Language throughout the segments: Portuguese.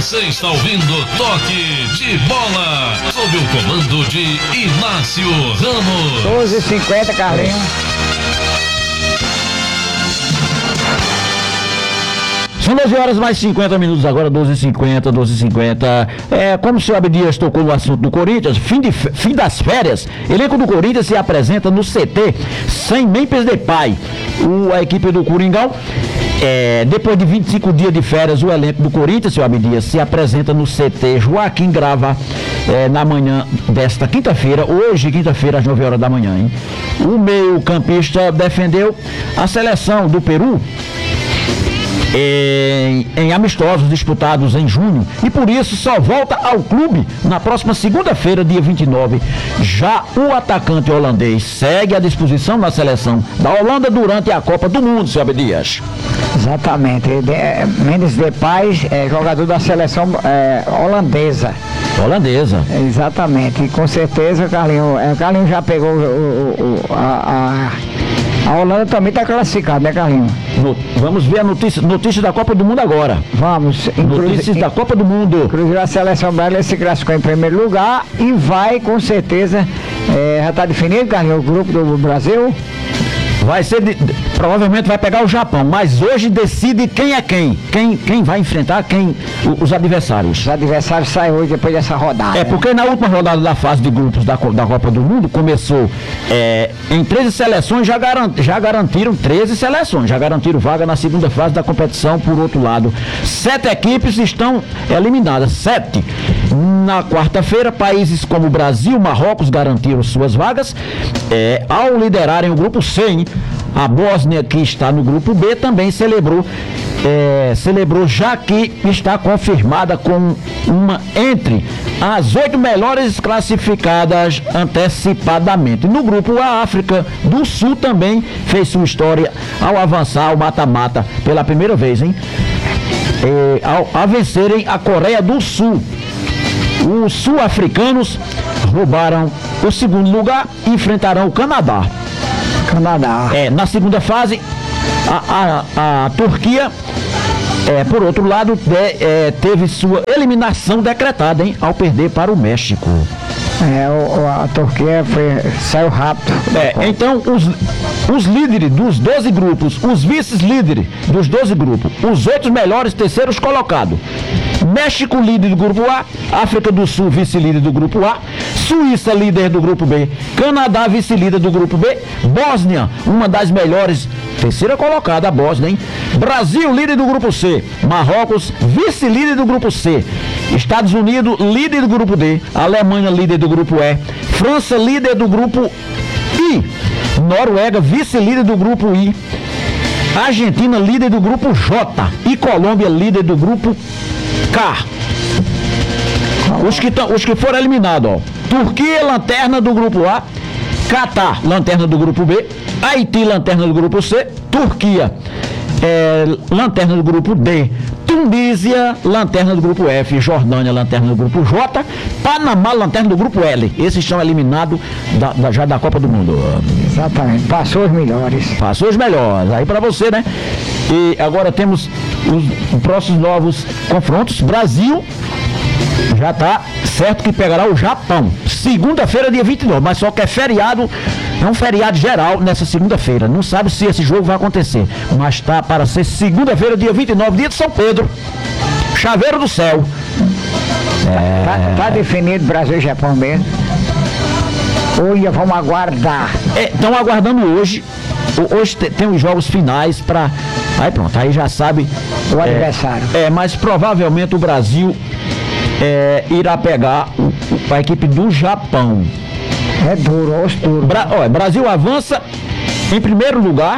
Você está ouvindo Toque de Bola, sob o comando de Inácio Ramos. 12h50, Carlinhos. São 12 horas mais 50 minutos agora, 12h50. Como o senhor Abdias tocou no assunto do Corinthians, fim das férias, elenco do Corinthians se apresenta no CT sem Memphis Depay. A equipe do Coringão, depois de 25 dias de férias, o elenco do Corinthians, senhor Abdias, se apresenta no CT Joaquim Grava na manhã desta quinta-feira, hoje, quinta-feira, às 9 horas da manhã. Hein? O meio-campista defendeu a seleção do Peru em amistosos disputados em junho e por isso só volta ao clube na próxima segunda-feira, dia 29. Já o atacante holandês segue à disposição na seleção da Holanda durante a Copa do Mundo, senhor Abdias. Exatamente. Memphis Depay é jogador da seleção holandesa. Holandesa. Exatamente. E com certeza, Carlinhos já pegou a Holanda também está classificada, né, Carlinhos? Vamos ver a notícia da Copa do Mundo agora. Vamos. Notícias da Copa do Mundo. Inclusive a seleção brasileira se classificou em primeiro lugar e vai, com certeza, já está definido, Carlinhos, o grupo do Brasil. Vai ser, provavelmente vai pegar o Japão, mas hoje decide quem é quem vai enfrentar os adversários. Os adversários saem hoje depois dessa rodada. Porque na última rodada da fase de grupos da Copa do Mundo começou em 13 seleções, já garantiram 13 seleções, já garantiram vaga na segunda fase da competição. Por outro lado, 7 equipes estão eliminadas, 7. Na quarta-feira, países como Brasil, Marrocos garantiram suas vagas, ao liderarem o grupo C. A Bósnia, que está no grupo B, também celebrou, já que está confirmada com uma entre as 8 melhores classificadas antecipadamente. No grupo A, África do Sul também fez sua história ao avançar ao mata-mata pela primeira vez, hein? Ao vencerem a Coreia do Sul. Os sul-africanos roubaram o segundo lugar e enfrentarão o Canadá. Na segunda fase, a Turquia, por outro lado, teve sua eliminação decretada, hein, ao perder para o México. A Turquia saiu rápido. Então, os líderes dos 12 grupos, os vices-líderes dos 12 grupos, os 8 melhores terceiros colocados. México, líder do grupo A, África do Sul, vice-líder do grupo A, Suíça, líder do grupo B, Canadá, vice-líder do grupo B, Bósnia, uma das melhores, terceira colocada, a Bósnia, hein? Brasil, líder do grupo C, Marrocos, vice-líder do grupo C, Estados Unidos, líder do grupo D, Alemanha, líder do grupo E, França, líder do grupo I, Noruega, vice-líder do grupo I, Argentina, líder do grupo J e Colômbia, líder do grupo K. Os que foram eliminados, ó. Turquia, lanterna do grupo A, Catar, lanterna do grupo B, Haiti, lanterna do grupo C, Turquia, lanterna do grupo D, Tunísia, lanterna do grupo F, Jordânia, lanterna do grupo J, Panamá, lanterna do grupo L. Esses estão eliminados já da Copa do Mundo. Exatamente, passou os melhores. Aí pra você, né? E agora temos os próximos novos confrontos. Brasil já tá certo que pegará o Japão. Segunda-feira, dia 29, mas só que é feriado, é um feriado geral nessa segunda-feira. Não sabe se esse jogo vai acontecer, mas tá para ser segunda-feira, dia 29, dia de São Pedro. Chaveiro do céu. Tá definido Brasil e Japão mesmo. Hoje vamos aguardar. Estão aguardando hoje. Hoje tem os jogos finais para. Aí pronto, aí já sabe o adversário. Mas provavelmente o Brasil irá pegar a equipe do Japão. É duro, duro. Brasil avança em primeiro lugar.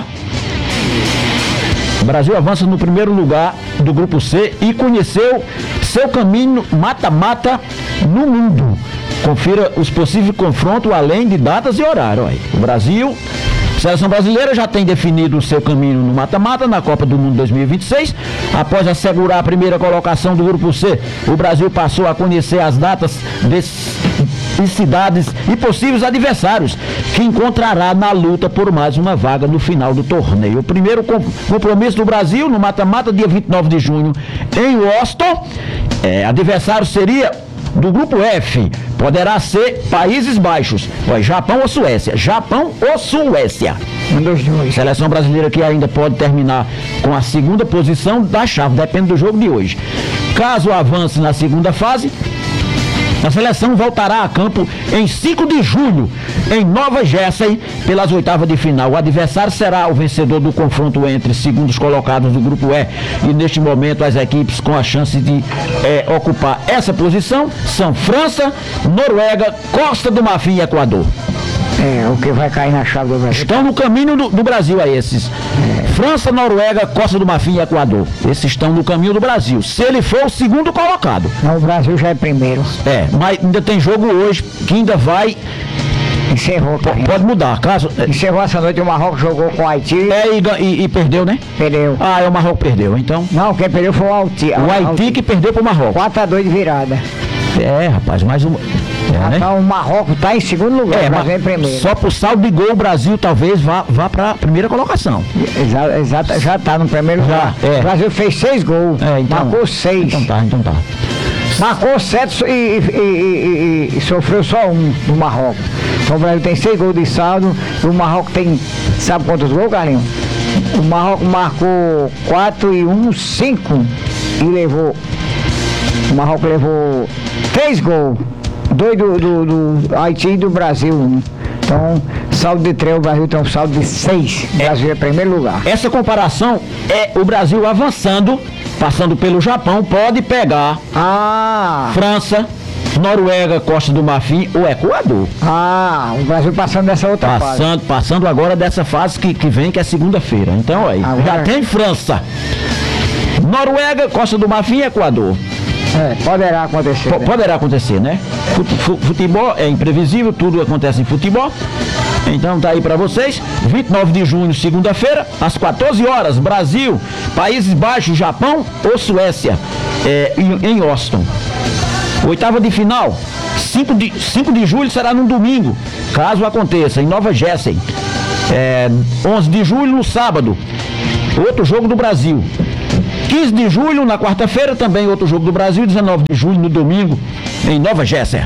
Brasil avança no primeiro lugar do grupo C e conheceu seu caminho mata-mata no mundo. Confira os possíveis confrontos além de datas e horário. O Brasil, a seleção brasileira já tem definido o seu caminho no mata-mata na Copa do Mundo 2026. Após assegurar a primeira colocação do grupo C, o Brasil passou a conhecer as datas e cidades e possíveis adversários que encontrará na luta por mais uma vaga no final do torneio. O primeiro compromisso do Brasil no mata-mata, dia 29 de junho, em Washington, Adversário seria do grupo F, poderá ser Países Baixos, Japão ou Suécia. Japão ou Suécia. Um dos dois. Seleção brasileira que ainda pode terminar com a segunda posição da chave, depende do jogo de hoje. Caso avance na segunda fase, a seleção voltará a campo em 5 de julho, em Nova Jersey, pelas oitavas de final. O adversário será o vencedor do confronto entre segundos colocados do grupo E. E neste momento as equipes com a chance de ocupar essa posição são França, Noruega, Costa do Marfim e Equador. O que vai cair na chave do Brasil. Estão no caminho do Brasil a esses. França, Noruega, Costa do Marfim e Equador. Esses estão no caminho do Brasil. Se ele for o segundo colocado. Não, o Brasil já é primeiro. Mas ainda tem jogo hoje que ainda vai. Encerrou. Pode mudar, caso. Encerrou essa noite, o Marrocos jogou com o Haiti. E perdeu, né? Perdeu. O Marrocos perdeu, então. Não, quem perdeu foi o Haiti. O Haiti que perdeu pro Marrocos. 4-2 de virada. Rapaz, mais um. Né? Então o Marrocos está em segundo lugar, o Brasil em primeiro. Só por saldo de gol o Brasil talvez vá para a primeira colocação. Exato, já está no primeiro lugar. O Brasil fez 6 gols, então, marcou 6. Então tá. Marcou 7 e sofreu só 1 do Marrocos. Então o Brasil tem 6 gols de saldo, o Marrocos tem, sabe quantos gols, Carlinhos? O Marrocos marcou 4 e 1, 5 e levou. O Marrocos levou 3 gols. 2 do Haiti e do Brasil. Então, saldo de 3, o Brasil tem um saldo de 6. O Brasil é primeiro lugar. Essa comparação é o Brasil avançando, passando pelo Japão, pode pegar França, Noruega, Costa do Marfim ou Equador. O Brasil passando dessa outra fase. Passando agora dessa fase que vem, que é segunda-feira. Então aí, já tem França, Noruega, Costa do Marfim e Equador. Poderá acontecer. Poderá acontecer, né? Futebol é imprevisível, tudo acontece em futebol. Então tá aí pra vocês. 29 de junho, segunda-feira, às 14 horas, Brasil, Países Baixos, Japão ou Suécia, em Austin. Oitava de final, 5 de julho será no domingo, caso aconteça, em Nova Jersey. 11 de julho, no sábado, outro jogo do Brasil. 15 de julho, na quarta-feira, também outro jogo do Brasil. 19 de julho, no domingo, em Nova Jersey.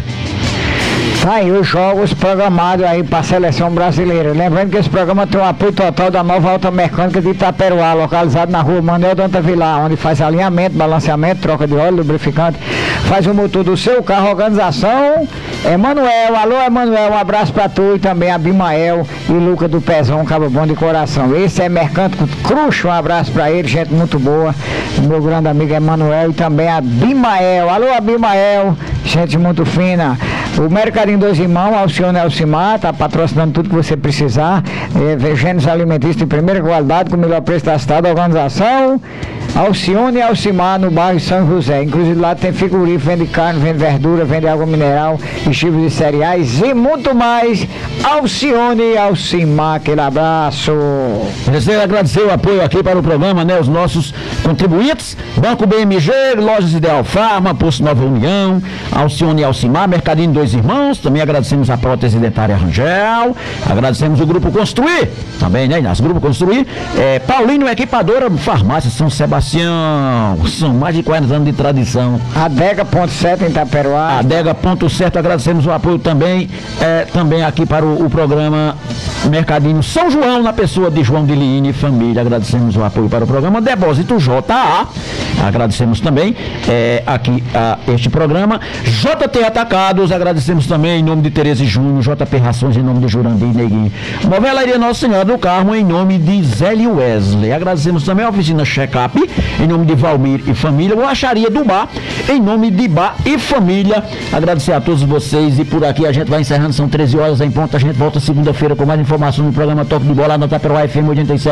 Tá aí os jogos programados aí para a seleção brasileira. Lembrando que esse programa tem o apoio total da Nova Auto Mecânica de Itaperuá, localizado na rua Manuel Danta Vilar, onde faz alinhamento, balanceamento, troca de óleo, lubrificante, faz o motor do seu carro. Organização Emanuel. Alô, Emanuel, um abraço para tu, e também a Bimael e Luca do Pezão, Cabo Bom de Coração. Esse é Mercântico Cruxo, um abraço para ele, gente muito boa. Meu grande amigo Emanuel e também a Bimael. Alô, Abimael, gente muito fina. O Mercadinho Dois Irmãos, Alcione e Alcimar, está patrocinando tudo que você precisar. Gêneros alimentícios de primeira qualidade, com o melhor preço da cidade. Organização Alcione e Alcimar, no bairro São José. Inclusive lá tem figurino, vende carne, vende verdura, vende água mineral, estivos de cereais e muito mais. Alcione e Alcimar, aquele abraço. Preciso agradecer o apoio aqui para o programa, né? Os nossos contribuintes, Banco BMG, Lojas Ideal Farma, Posto Nova União, Alcione e Alcimar, Mercadinho Dois Irmãos. Também agradecemos a prótese dentária Rangel, agradecemos o Grupo Construir, também, né, Inácio? Grupo Construir, Paulinho Equipadora, Farmácia São Sebastião, são mais de 40 anos de tradição. Adega Ponto Certo em Itaperuá. Adega Ponto Certo, agradecemos o apoio também, também aqui para o programa Mercadinho São João, na pessoa de João de Liene e família. Agradecemos o apoio para o programa Depósito JA, agradecemos também aqui este programa. JT Atacados, agradecemos também em nome de Tereza e Júnior, JP Rações em nome de Jurandir e Neguinho, Novelaria Nossa Senhora do Carmo em nome de Zé Wesley. Agradecemos também a Oficina Check-up em nome de Valmir e família, Boacharia do Bar em nome de Bar e família. Agradecer a todos vocês, e por aqui a gente vai encerrando, são 13 horas em ponto. A gente volta segunda-feira com mais informação no programa Toque de Bola na Itaperuá FM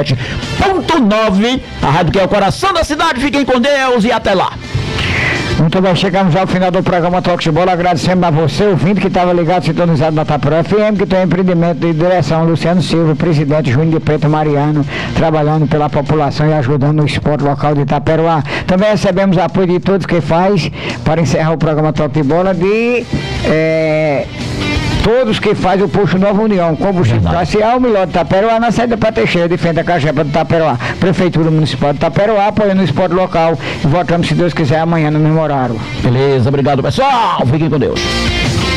87.9, a rádio que é o coração da cidade. Fiquem com Deus e até lá. Muito bem, chegamos ao final do programa Toque de Bola. Agradecemos a você, ouvinte, que estava ligado, sintonizado na Itaperuá FM, que tem empreendimento de direção Luciano Silva, presidente Júnior de Preto Mariano, trabalhando pela população e ajudando no esporte local de Itaperuá. Também recebemos apoio de todos que faz, para encerrar o programa Toque de Bola, de todos que fazem o posto Nova União, combustível glacial, melhor de Taperoá, na saída para Teixeira, de frente à Cajepa do Taperoá. Prefeitura Municipal de Taperoá, apoiando o esporte local. E voltamos, se Deus quiser, amanhã no mesmo horário. Beleza, obrigado, pessoal. Fiquem com Deus.